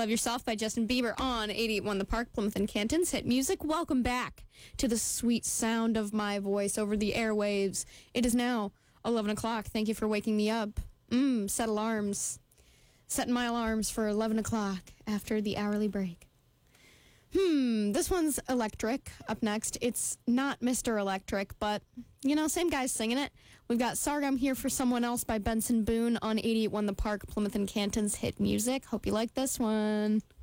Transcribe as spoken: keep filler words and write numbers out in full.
Love Yourself by Justin Bieber on eighty-eight point one The Park, Plymouth and Canton's hit music. Welcome back to the sweet sound of my voice over the airwaves. It is now eleven o'clock. Thank you for waking me up. Mmm, set alarms. Setting my alarms for eleven o'clock after the hourly break. Hmm, this one's electric. Up next, it's not Mister Electric, but, you know, same guy's singing it. We've got Sargam Here for Someone Else by Benson Boone on eighty-eight point one The Park, Plymouth and Canton's hit music. Hope you like this one.